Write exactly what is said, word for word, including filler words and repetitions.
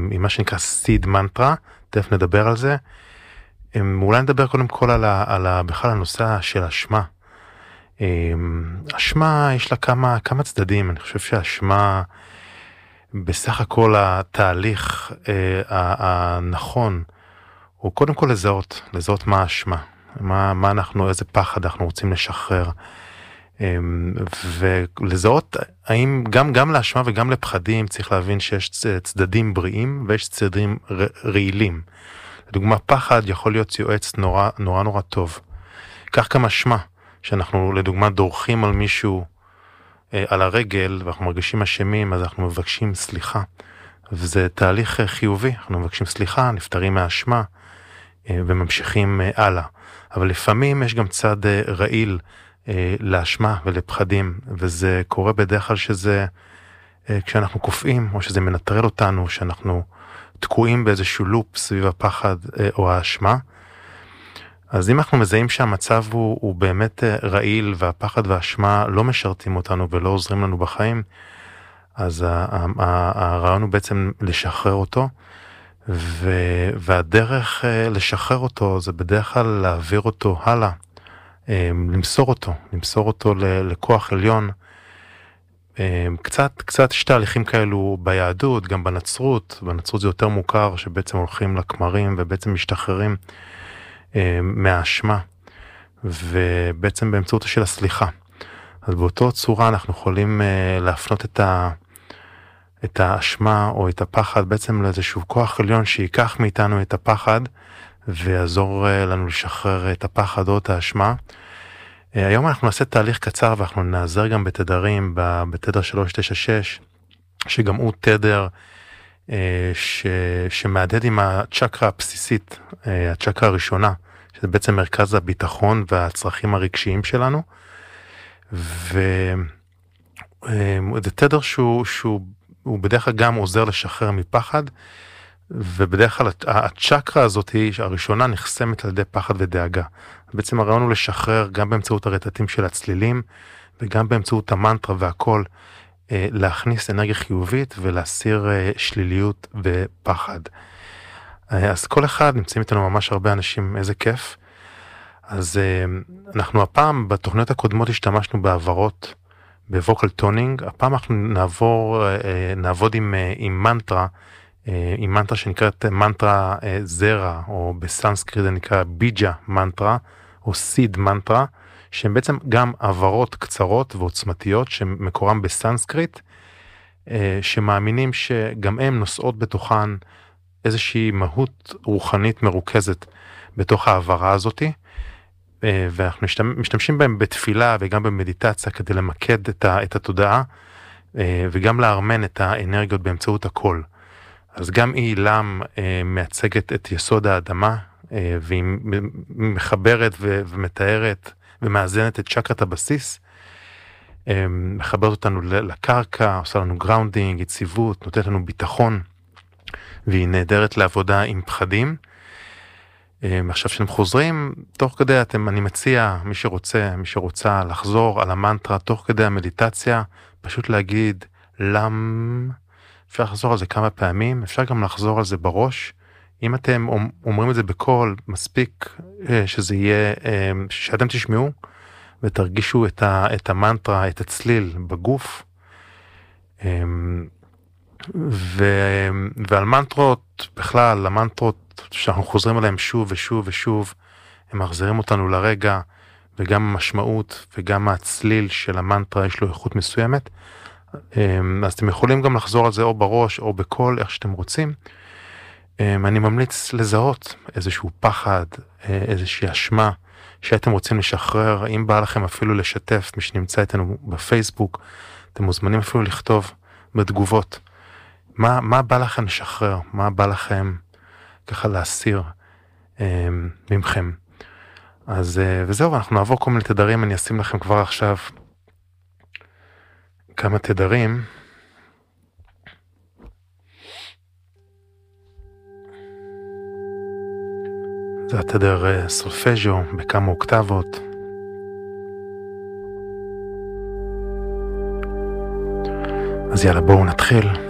עם מה שנקרא סיד מנטרה, תכף נדבר על זה. אולי נדבר קודם כל על, ה, על ה, בכלל הנושא של אשמה. אשמה יש לה כמה, כמה צדדים, אני חושב שהאשמה, בסך הכל התהליך הנכון, הוא קודם כל לזהות, לזהות מה האשמה, מה, מה אנחנו, איזה פחד אנחנו רוצים לשחרר, ולזהות האם גם, גם לאשמה וגם לפחדים צריך להבין שיש צדדים בריאים ויש צדדים רעילים. לדוגמה, פחד יכול להיות יועץ נורא נורא נורא טוב. כך גם אשמה, שאנחנו לדוגמה דורכים על מישהו אה, על הרגל ואנחנו מרגישים אשמים, אז אנחנו מבקשים סליחה. וזה תהליך אה, חיובי, אנחנו מבקשים סליחה, נפטרים מהאשמה אה, וממשיכים אה, הלאה. אבל לפעמים יש גם צד אה, רעיל אה, לאשמה ולפחדים, וזה קורה בדרך כלל שזה אה, כשאנחנו קופאים, או שזה מנטרל אותנו, שאנחנו תקועים באיזשהו לופ סביב הפחד אה, או האשמה. אז אם אנחנו מזהים שהמצב הוא, הוא באמת רעיל והפחד והאשמה לא משרתים אותנו ולא עוזרים לנו בחיים, אז הרעיון הוא בעצם לשחרר אותו, ו, והדרך לשחרר אותו זה בדרך כלל להעביר אותו הלאה, למסור אותו, למסור אותו לכוח עליון. קצת, קצת יש תהליכים כאלו ביהדות, גם בנצרות, בנצרות זה יותר מוכר שבעצם הולכים לכמרים ובעצם משתחררים מהאשמה, ובעצם באמצעות של הסליחה. אז באותו צורה אנחנו יכולים להפנות את, ה, את האשמה או את הפחד בעצם לאיזשהו כוח עליון שיקח מאיתנו את הפחד ויעזור לנו לשחרר את הפחד או את האשמה. היום אנחנו נעשה תהליך קצר ואנחנו נעזר גם בתדרים, בתדר שלוש תשע שש, שגם הוא תדר ש, שמעדד עם הצ'קרה הבסיסית, הצ'קרה הראשונה, שזה בעצם מרכז הביטחון והצרכים הרגשיים שלנו, וזה תדר שהוא, שהוא הוא בדרך כלל גם עוזר לשחרר מפחד, ובדרך כלל הצ'קרה הזאת הראשונה נחסמת על ידי פחד ודאגה. בעצם הרעיון הוא לשחרר גם באמצעות הרטטים של הצלילים, וגם באמצעות המנטרה והכל, להכניס אנרגיה חיובית ולהסיר שליליות ופחד. אז כל אחד, נמצאים איתנו ממש הרבה אנשים, איזה כיף. אז אנחנו הפעם, בתוכניות הקודמות השתמשנו בעברות, בווקל טונינג, הפעם אנחנו נעבור, נעבוד עם, עם מנטרה, עם מנטרה שנקראת מנטרה זרע, או בסנסקריט זה נקרא ביג'ה מנטרה, או סיד מנטרה, שהן בעצם גם עברות קצרות ועוצמתיות שמקורם בסנסקריט, שמאמינים שגם הם נושאות בתוכן איזושהי מהות רוחנית מרוכזת בתוך העברה הזאת, ואנחנו משתמשים בהם בתפילה וגם במדיטציה כדי למקד את התודעה, וגם להרמן את האנרגיות באמצעות הכל. אז גם היא לם מייצגת את יסוד האדמה, והיא מחברת ומתארת ומאזנת את צ'קרת הבסיס, מחברת אותנו לקרקע, עושה לנו גראונדינג, יציבות, נותנת לנו ביטחון, והיא נהדרת לעבודה עם פחדים. עכשיו שאתם חוזרים, תוך כדי אתם, אני מציע, מי שרוצה, מי שרוצה לחזור על המנטרה, תוך כדי המדיטציה, פשוט להגיד לם, אפשר לחזור על זה כמה פעמים, אפשר גם לחזור על זה בראש. אם אתם אומרים את זה בקול, מספיק שזה יהיה, שאתם תשמעו ותרגישו את, ה, את המנטרה, את הצליל בגוף. ו, ועל מנטרות, בכלל, המנטרות שאנחנו חוזרים עליהן שוב ושוב ושוב, הם מחזירים אותנו לרגע, וגם המשמעות וגם הצליל של המנטרה יש לו איכות מסוימת. אז אתם יכולים גם לחזור על זה או בראש או בקול, איך שאתם רוצים. אני ממליץ לזהות איזשהו פחד, איזושהי אשמה שאתם רוצים לשחרר. אם בא לכם אפילו לשתף, מי שנמצא איתנו בפייסבוק, אתם מוזמנים אפילו לכתוב בתגובות. מה, מה בא לכם לשחרר? מה בא לכם ככה להסיר אה, ממכם? אז אה, וזהו, אנחנו נעבור כל מיני תדרים, אני אשים לכם כבר עכשיו כמה תדרים. זה התדר סולפג'ו בכמה אוקטבות. אז יאללה, בואו נתחיל.